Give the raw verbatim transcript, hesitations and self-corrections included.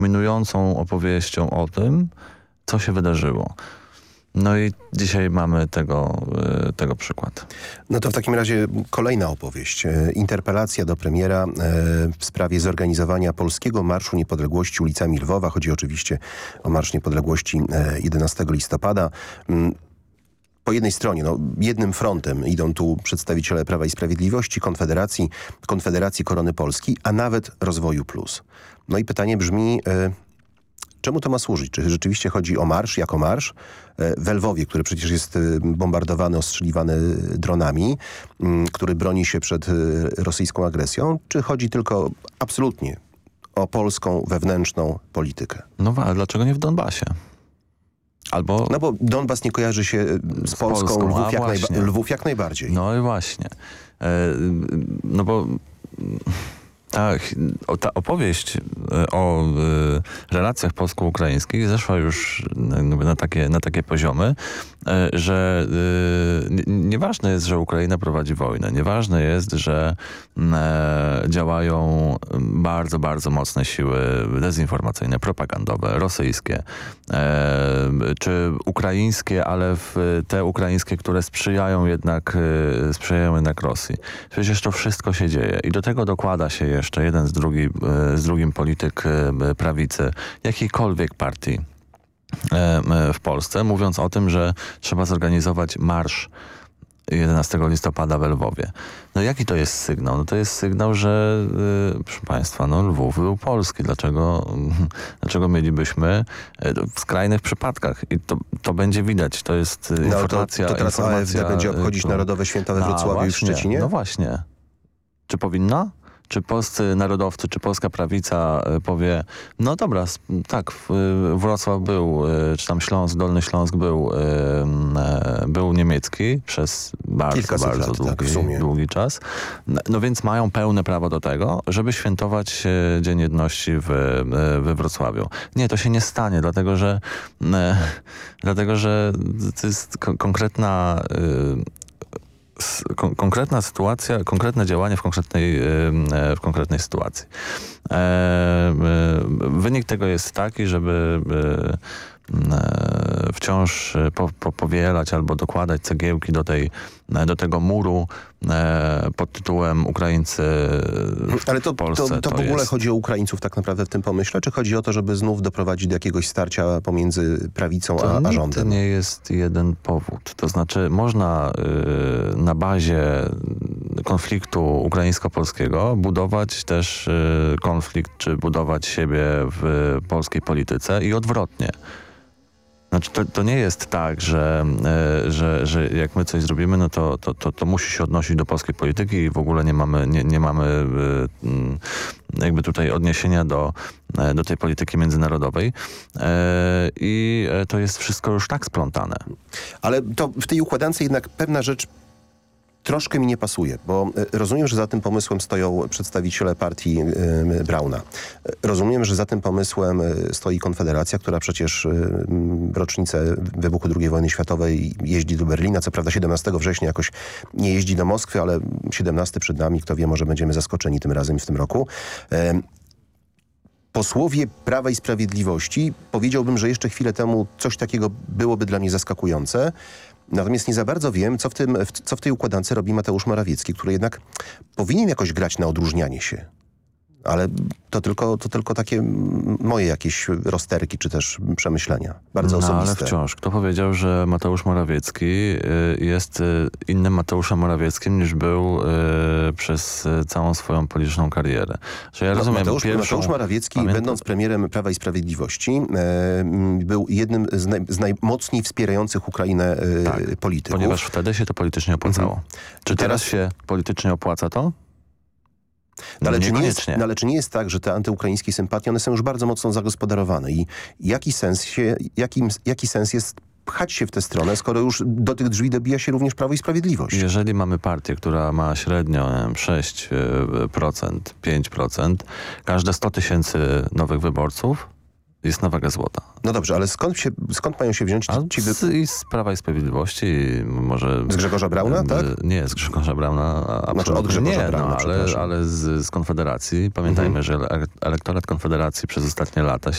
minującą opowieścią o tym, co się wydarzyło. No i dzisiaj mamy tego, tego przykład. No to w takim razie kolejna opowieść. Interpelacja do premiera w sprawie zorganizowania Polskiego Marszu Niepodległości ulicami Lwowa. Chodzi oczywiście o Marsz Niepodległości jedenastego listopada. Po jednej stronie, no, jednym frontem idą tu przedstawiciele Prawa i Sprawiedliwości, Konfederacji, Konfederacji Korony Polski, a nawet Rozwoju Plus. No i pytanie brzmi... Czemu to ma służyć? Czy rzeczywiście chodzi o marsz jako marsz w Lwowie, który przecież jest bombardowany, ostrzeliwany dronami, który broni się przed rosyjską agresją? Czy chodzi tylko absolutnie o polską, wewnętrzną politykę? No ale dlaczego nie w Donbasie? Albo... No bo Donbas nie kojarzy się z, z Polską, Polską Lwów, jak najba- Lwów jak najbardziej. No i właśnie. E, no bo... Tak, ta opowieść o y, relacjach polsko-ukraińskich zeszła już na takie, na takie poziomy, y, że y, nieważne jest, że Ukraina prowadzi wojnę. Nieważne jest, że y, działają bardzo, bardzo mocne siły dezinformacyjne, propagandowe, rosyjskie, y, czy ukraińskie, ale w te ukraińskie, które sprzyjają jednak, y, sprzyjają jednak Rosji. Przecież to wszystko się dzieje i do tego dokłada się je jeszcze jeden z, drugi, z drugim polityk prawicy jakiejkolwiek partii w Polsce, mówiąc o tym, że trzeba zorganizować marsz jedenastego listopada w Lwowie. No jaki to jest sygnał? No to jest sygnał, że proszę państwa, no Lwów był polski. Dlaczego, dlaczego mielibyśmy w skrajnych przypadkach? I to, to będzie widać. To jest no, informacja... To, to teraz informacja, A F D będzie obchodzić to, Narodowe Święta we Wrocławiu no, i w Szczecinie? No właśnie. Czy powinna? Czy polscy narodowcy, czy polska prawica powie, no dobra, tak, Wrocław był, czy tam Śląsk, Dolny Śląsk był, był niemiecki przez bardzo, bardzo lat, długi, tak, w sumie. długi czas. No więc mają pełne prawo do tego, żeby świętować Dzień Jedności w, we Wrocławiu. Nie, to się nie stanie, dlatego że, dlatego, że to jest konkretna... konkretna sytuacja, konkretne działanie w konkretnej, w konkretnej sytuacji. Wynik tego jest taki, żeby wciąż po, po, powielać albo dokładać cegiełki do, tej, do tego muru pod tytułem Ukraińcy w Ale to, Polsce. To, to, to w ogóle jest... chodzi o Ukraińców tak naprawdę w tym pomyśle? Czy chodzi o to, żeby znów doprowadzić do jakiegoś starcia pomiędzy prawicą to a, a rządem? To nie jest jeden powód. To znaczy można y, na bazie konfliktu ukraińsko-polskiego budować też y, konflikt, czy budować siebie w polskiej polityce i odwrotnie. Znaczy to, to nie jest tak, że, e, że, że jak my coś zrobimy, no to, to, to, to musi się odnosić do polskiej polityki i w ogóle nie mamy, nie, nie mamy e, jakby tutaj odniesienia do, e, do tej polityki międzynarodowej. E, I to jest wszystko już tak splątane. Ale to w tej układance jednak pewna rzecz troszkę mi nie pasuje, bo rozumiem, że za tym pomysłem stoją przedstawiciele partii y, Brauna. Rozumiem, że za tym pomysłem stoi Konfederacja, która przecież y, w rocznicę wybuchu drugiej wojny światowej jeździ do Berlina. Co prawda siedemnastego września jakoś nie jeździ do Moskwy, ale siedemnasty przed nami. Kto wie, może będziemy zaskoczeni tym razem w tym roku. Y, Posłowie Prawa i Sprawiedliwości, powiedziałbym, że jeszcze chwilę temu coś takiego byłoby dla mnie zaskakujące. Natomiast nie za bardzo wiem, co w, tym, co w tej układance robi Mateusz Morawiecki, który jednak powinien jakoś grać na odróżnianie się. Ale to tylko, to tylko takie moje jakieś rozterki, czy też przemyślenia. Bardzo no, osobiste. Ale wciąż. Kto powiedział, że Mateusz Morawiecki jest innym Mateuszem Morawieckim niż był przez całą swoją polityczną karierę? Że ja no, rozumiem, Mateusz, pierwszą... Mateusz Morawiecki, Pamiętam... będąc premierem Prawa i Sprawiedliwości, e, był jednym z, naj, z najmocniej wspierających Ukrainę e, tak, polityków. Ponieważ wtedy się to politycznie opłacało. Mhm. Czy teraz, teraz się politycznie opłaca to? No ale, czy nie jest, no ale czy nie jest tak, że te antyukraińskie sympatie, one są już bardzo mocno zagospodarowane i jaki sens, się, jaki, jaki sens jest pchać się w tę stronę, skoro już do tych drzwi dobija się również Prawo i Sprawiedliwość? Jeżeli mamy partię, która ma średnio sześć procent, pięć procent, każde sto tysięcy nowych wyborców jest na wagę złota. No dobrze, ale skąd, się, skąd mają się wziąć ci... Z, I z Prawa i Sprawiedliwości, może... Z Grzegorza Brauna, tak? Nie, z Grzegorza Brauna. Znaczy od Grzegorza nie, Brauna, no, ale, ale z, z Konfederacji. Pamiętajmy, mhm. że elektorat Konfederacji przez ostatnie lata się